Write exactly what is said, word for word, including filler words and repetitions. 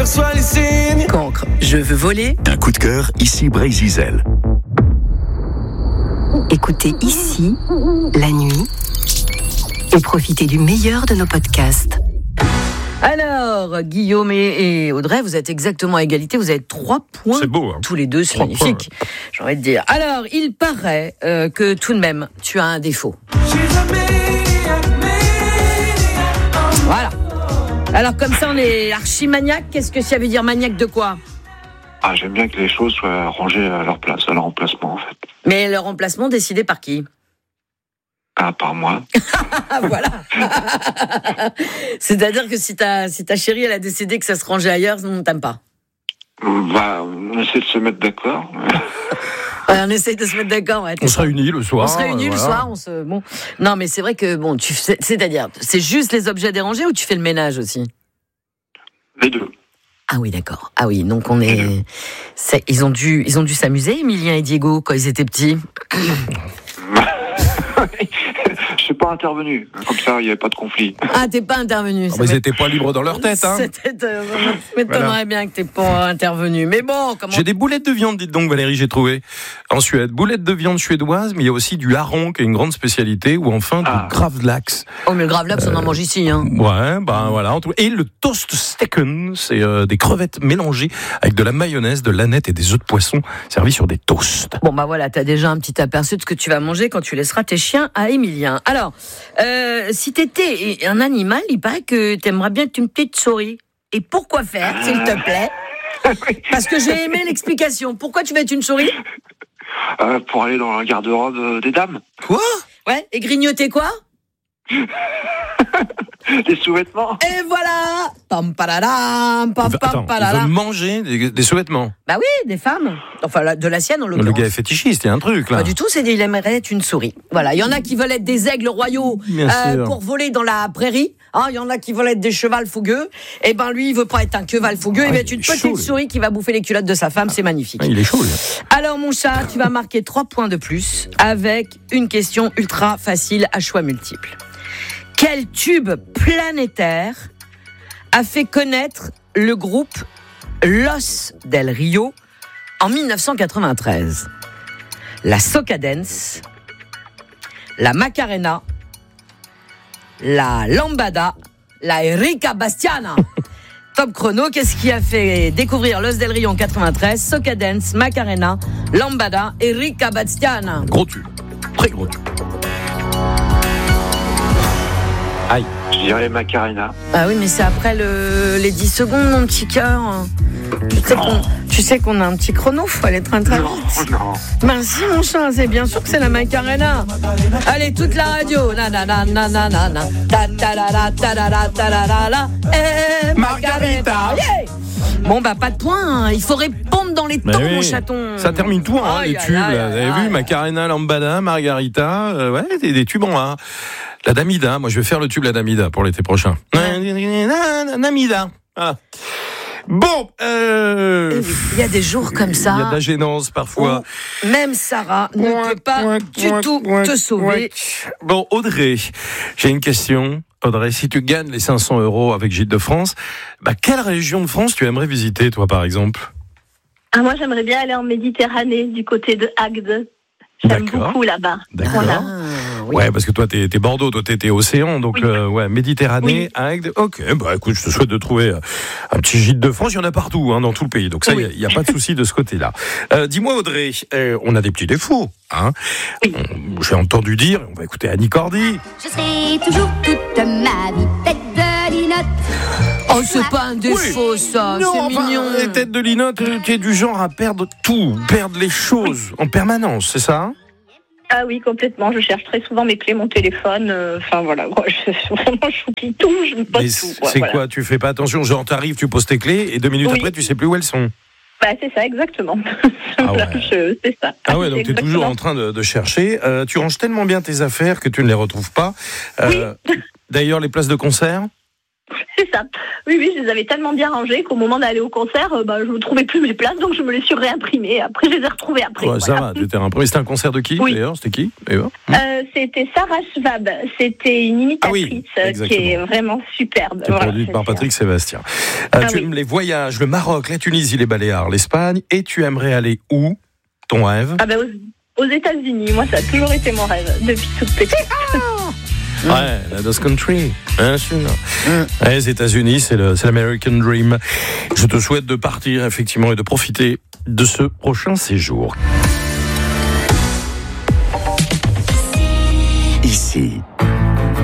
perçois les signes. Cancre, je veux voler. Un coup de cœur, ici Bray Zizel. Écoutez ici, la nuit, et profitez du meilleur de nos podcasts. Alors, Guillaume et Audrey, vous êtes exactement à égalité. Vous avez trois points. C'est beau, hein. Tous les deux, c'est magnifique. Points. J'ai envie de dire. Alors, il paraît euh, que tout de même, tu as un défaut. Voilà. Alors, comme ça, on est archi-maniaque. Qu'est-ce que ça veut dire, maniaque de quoi ? Ah, j'aime bien que les choses soient rangées à leur place, à leur emplacement, en fait. Mais le remplacement décidé par qui ? Ah, par moi. Voilà. C'est-à-dire que si ta, si ta chérie, elle a décidé que ça se rangeait ailleurs, on ne t'aime pas. Bah, on essaie de se mettre d'accord. Ouais, on essaie de se mettre d'accord. Ouais, on se réunit le soir. On se réunit voilà. le soir. On se... bon. Non, mais c'est vrai que, bon, tu... c'est-à-dire, c'est juste les objets dérangés ou tu fais le ménage aussi ? Les deux. Ah oui, d'accord. Ah oui, donc on est... c'est... Ils ont dû, ils ont dû s'amuser, Emilien et Diego, quand ils étaient petits. Je suis pas intervenu, comme ça il n'y avait pas de conflit. Ah, t'es pas intervenu. Oh, mais ils n'étaient pas libres dans leur tête, hein. C'était, euh, ça m'étonnerait voilà. bien que t'es pas intervenu. Mais bon, comment... J'ai des boulettes de viande, dites donc Valérie, j'ai trouvé en Suède. Boulettes de viande suédoise, mais il y a aussi du hareng qui est une grande spécialité, ou enfin ah. du gravlax. Oh, mais le gravlax, euh, on en mange ici, hein. Ouais, ben voilà. Et le toast steken, c'est euh, des crevettes mélangées avec de la mayonnaise, de l'aneth et des œufs de poisson servis sur des toasts. Bon, bah voilà, t'as déjà un petit aperçu de ce que tu vas manger quand tu laisseras tes chiens à Emilien. Alors, euh, si t'étais un animal, il paraît que t'aimerais bien être une petite souris. Et pourquoi faire, s'il te plaît ? Parce que j'ai aimé l'explication. Pourquoi tu veux être une souris ? euh, Pour aller dans la garde-robe des dames. Quoi ? Ouais, et grignoter quoi ? Des sous-vêtements. Et voilà. Pam paradam, pam pam paradam. Il veut manger des, des sous-vêtements. Bah oui, des femmes. Enfin, la, de la sienne en l'occurrence. Le gars est fétichiste, il y a un truc là. Pas du tout, c'est il aimerait être une souris. Voilà, il y en a qui veulent être des aigles royaux euh, pour voler dans la prairie. Il hein, y en a qui veulent être des chevals fougueux. Et ben lui, il veut pas être un cheval fougueux, ah, il veut être une petite chaud, souris qui va bouffer les culottes de sa femme. C'est magnifique. Ah, il est chaud. Là. Alors mon chat, tu vas marquer trois points de plus avec une question ultra facile à choix multiples. Quel tube planétaire a fait connaître le groupe Los del Rio en dix-neuf cent quatre-vingt-treize ? La Soca Dance, la Macarena, la Lambada, la Erika Bastiana. Top chrono, qu'est-ce qui a fait découvrir Los del Rio en quatre-vingt-treize ? Soca Dance, Macarena, Lambada, Erika Bastiana. Gros tube, très gros tube. Aïe. Je dirais Macarena. Ah oui, mais c'est après le, les dix secondes, mon petit cœur. Tu sais, qu'on, tu sais qu'on a un petit chrono, faut aller très très vite. Non, non. Ben si, mon chat, c'est bien sûr que c'est la Macarena. Allez, toute la radio. Na na na na na na na. Ta ta la la ta la la ta la la la. Eh, Margarita. Yeah. Bon, bah, pas de point. Hein. Il faut répondre dans les temps, oui, mon chaton. Ça termine tout, hein, aïe, les tubes. Aïe, aïe, vous avez aïe, vu, aïe. Macarena, Lambada, Margarita. Euh, ouais, des, des tubes en A. La Damida. Moi, je vais faire le tube La Damida pour l'été prochain. La Damida. Voilà. Bon, euh... il y a des jours comme ça. Il y a de la gênance parfois. Même Sarah ne ouin, peut pas ouin, du ouin, tout ouin, te sauver. Ouin. Bon, Audrey, j'ai une question. Audrey, si tu gagnes les cinq cents euros avec Gîtes de France, bah, quelle région de France tu aimerais visiter, toi, par exemple ? Ah, moi, j'aimerais bien aller en Méditerranée, du côté de Agde. J'aime D'accord. beaucoup là-bas. D'accord. Voilà. Oui. Ouais, parce que toi, t'es, t'es Bordeaux, toi, t'es, t'es Océan, donc, oui. euh, ouais, Méditerranée, Oui. Agde. Ok, bah, écoute, je te souhaite de trouver un petit Gîte de France. Il y en a partout, hein, dans tout le pays. Donc, ça, il oui. n'y a, a pas de souci de ce côté-là. Euh, dis-moi, Audrey, euh, on a des petits défauts, hein. Oui. On, j'ai entendu dire, on va écouter Annie Cordy. Je serai toujours toute ma vie tête de linotte. Oh, c'est pas un défaut, oui. ça. Non, c'est enfin, mignon. Les têtes de linotte, tu es du genre à perdre tout, perdre les choses en permanence, c'est ça? Ah oui, complètement. Je cherche très souvent mes clés, mon téléphone. Enfin, euh, voilà. Je, vraiment, j'oublie tout, je me pose Mais tout. C'est ouais, voilà. quoi? Tu fais pas attention, genre t'arrives, tu poses tes clés et deux minutes oui. après, tu sais plus où elles sont. Bah, c'est ça, exactement. Ah ouais. je, c'est ça. Ah ouais, donc tu es toujours en train de, de chercher. Euh, tu ranges tellement bien tes affaires que tu ne les retrouves pas. Euh, oui. D'ailleurs, les places de concert? C'est ça. Oui, oui, je les avais tellement bien rangés qu'au moment d'aller au concert, euh, bah, je ne trouvais plus mes places, donc je me les suis réimprimées. Après, je les ai retrouvées après. Ouais, voilà. Ça va, tu étais imprimé. C'était un concert de qui, oui. d'ailleurs? C'était qui, d'ailleurs? euh, C'était Sarah Schwab. C'était une imitatrice ah oui, qui est vraiment superbe. C'est voilà, produite par Patrick Sébastien. Euh, ah, tu oui. aimes les voyages, le Maroc, la Tunisie, les Baléares, l'Espagne, et tu aimerais aller où? Ton rêve? Ah ben, aux, aux États-Unis, moi, ça a toujours été mon rêve, depuis toute petite. Ouais, la Dust Country, bien sûr. Ouais, les États-Unis, c'est le, c'est l'American Dream. Je te souhaite de partir, effectivement, et de profiter de ce prochain séjour. Ici,